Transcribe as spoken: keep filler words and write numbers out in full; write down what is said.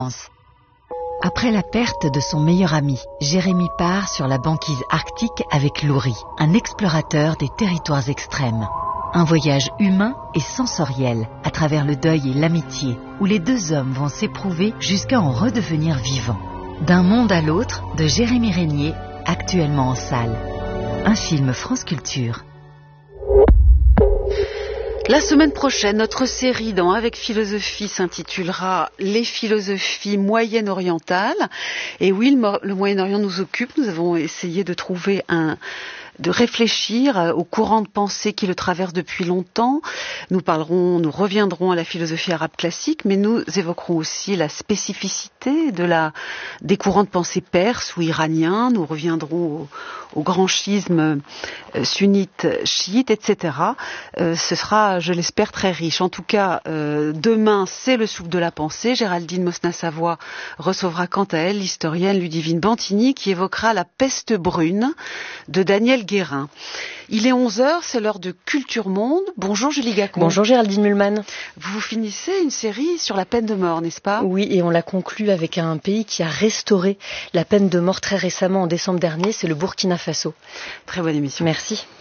Après la perte de son meilleur ami, Jérémy part sur la banquise arctique avec Louri, un explorateur des territoires extrêmes. Un voyage humain et sensoriel à travers le deuil et l'amitié, où les deux hommes vont s'éprouver jusqu'à en redevenir vivants. D'un monde à l'autre, de Jérémy Régnier, actuellement en salle. Un film France Culture. La semaine prochaine, notre série dans Avec Philosophie s'intitulera Les philosophies moyen-orientales. Et oui, le Moyen-Orient nous occupe. Nous avons essayé de trouver un... de réfléchir aux courants de pensée qui le traversent depuis longtemps. Nous parlerons, nous reviendrons à la philosophie arabe classique, mais nous évoquerons aussi la spécificité de la, des courants de pensée perses ou iraniens. Nous reviendrons au, au grand schisme sunnite, chiite, et cetera. Euh, ce sera, je l'espère, très riche. En tout cas, euh, demain, c'est le souffle de la pensée. Géraldine Mosna-Savoie recevra quant à elle l'historienne Ludivine Bantini qui évoquera la peste brune de Daniel Guérin. Il est onze heures, c'est l'heure de Culture Monde. Bonjour Julie Gacon. Bonjour Géraldine Mühlmann. Vous finissez une série sur la peine de mort, n'est-ce pas? Oui, et on l'a conclu avec un pays qui a restauré la peine de mort très récemment, en décembre dernier, c'est le Burkina Faso. Très bonne émission. Merci.